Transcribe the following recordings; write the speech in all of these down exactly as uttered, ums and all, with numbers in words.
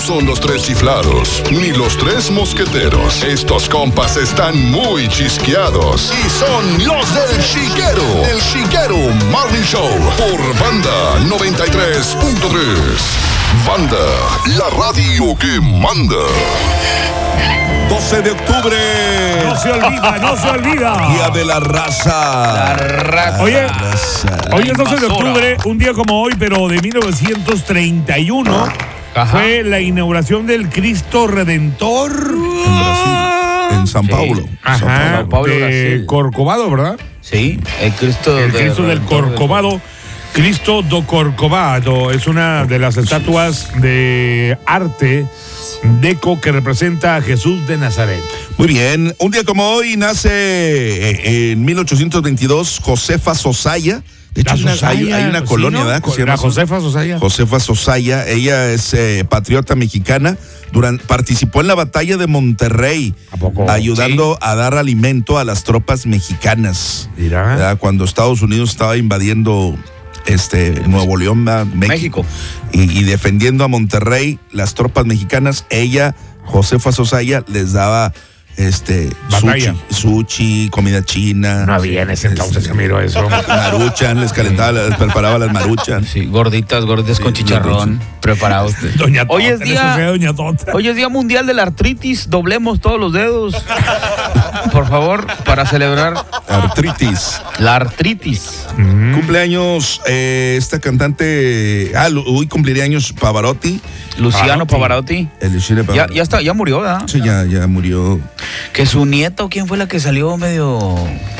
son los tres chiflados, ni los tres mosqueteros. Estos compas están muy chisqueados y son los del Chiquero. El Chiquero Morning Show por Banda noventa y tres punto tres. Banda, la radio que manda. doce de octubre. No se olvida, no se olvida. Día de la raza. La raza. Oye, raza. hoy es doce de octubre, un día como hoy, pero de mil novecientos treinta y uno, Ajá. fue la inauguración del Cristo Redentor. En Brasil, en San Sí. Paulo. San Ajá, Sao Paulo, de Brasil. Corcovado, ¿verdad? Sí, el Cristo, El de- Cristo del Redentor de- Corcovado. Cristo do Corcovado es una de las estatuas de arte deco que representa a Jesús de Nazaret. Muy bien, un día como hoy nace eh, en mil ochocientos veintidós Josefa Sosaya. De hecho, La hay una, Sosaya, hay- hay una sí, colonia, ¿no? ¿verdad? Que se La llama Josefa Sosaya. Josefa Sosaya. Ella es eh, patriota mexicana. Durante, participó en la batalla de Monterrey, ¿A poco? ayudando a dar alimento a las tropas mexicanas. Mira. ¿Verdad? Cuando Estados Unidos estaba invadiendo este Nuevo León, ¿verdad? México, México. Y, y defendiendo a Monterrey, las tropas mexicanas, ella, Josefa Sosaya, les daba este Batalla. sushi, sushi, comida china. No había en ese entonces, que miro eso. Maruchan, les calentaba, les preparaba las maruchan. Sí, gorditas, gorditas con Sí, chicharrón, preparados. Doña Tota, Hoy es eso día- sea Doña Tota. Hoy es Día Mundial de la Artritis, doblemos todos los dedos. Por favor, para celebrar Artritis. la artritis. Cumpleaños eh, esta cantante. Ah, lu- hoy cumpliría años Pavarotti. Luciano Pavarotti. El Luciano Ya, Pavarotti. ya está, ya murió, ¿verdad? Sí, ya, ya murió. Que su nieta o quién fue la que salió medio.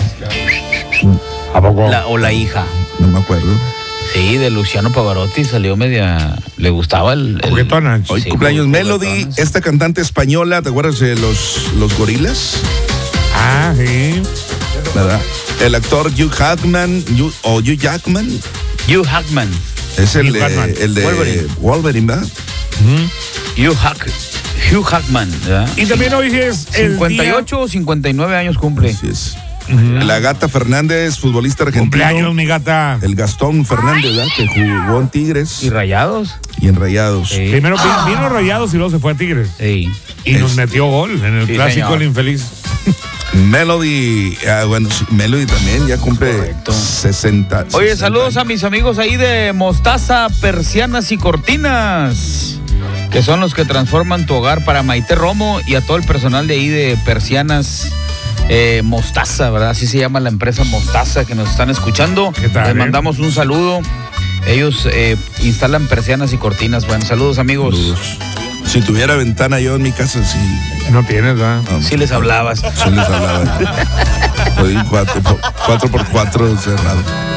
¿A poco? La- o la hija. No me acuerdo. Sí, de Luciano Pavarotti salió media. Le gustaba el. el- Juguetona. Hoy Sí, cumpleaños juguetones. Melody, esta cantante española, ¿te acuerdas de los, los gorilas? Ah, sí. ¿Verdad? El actor Hugh Jackman, Hugh- o Hugh Jackman, Hugh Hackman. es el Hugh de, Jackman. el de Wolverine. Wolverine, ¿verdad? Hugh, Hack, Hugh Hackman, ¿verdad? Y también hoy es el cincuenta y ocho o cincuenta y nueve años cumple. Así es. La Gata Fernández, futbolista día. argentino. Cumpleaños, mi gata. El Gastón Fernández, ¿verdad? Que jugó en Tigres ¿Y Rayados? y en Rayados. Sí. Primero vi- vino Rayados y luego se fue a Tigres. Sí. Y nos Es- metió gol en el Sí, clásico señor. El Infeliz. Melody, ah, bueno, sí, Melody también ya cumple Correcto. sesenta. Oye, sesenta saludos a años. mis amigos ahí de Mostaza, Persianas y Cortinas, que son los que transforman tu hogar, para Maite Romo y a todo el personal de ahí de Persianas eh, Mostaza, ¿verdad? Así se llama la empresa Mostaza, que nos están escuchando. ¿Qué tal, Les eh? mandamos un saludo. Ellos eh, instalan persianas y cortinas. Bueno, saludos, amigos. Saludos. Si tuviera ventana yo en mi casa, sí, No tienes, ¿verdad? no, Sí les hablabas. sí les hablaba. Estoy cuatro, por- cuatro por cuatro cerrado.